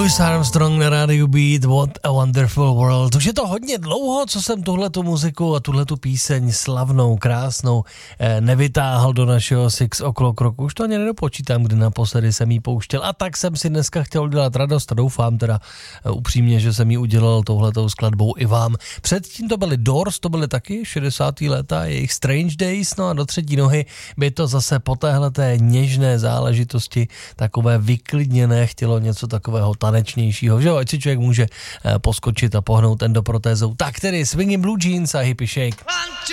Louis Armstrong na rádiu Beat, What a Wonderful World. Už je to hodně dlouho, co jsem tuhletu muziku a tuhletu píseň slavnou, krásnou nevytáhl do našeho Six O'Clock roku. Už to ani nedopočítám, kdy naposledy jsem jí pouštěl. A tak jsem si dneska chtěl udělat radost a doufám teda upřímně, že jsem jí udělal touhletou skladbou i vám. Předtím to byly Doors, to byly taky 60. léta, jejich Strange Days, no a do třetí nohy by to zase po téhleté něžné záležitosti, takové vyklidněné, chtělo něco takového tanečnějšího, že jo, ať si člověk může poskočit a pohnout endoprotézou. Tak tedy Swinging Blue Jeans a Hippie Shake.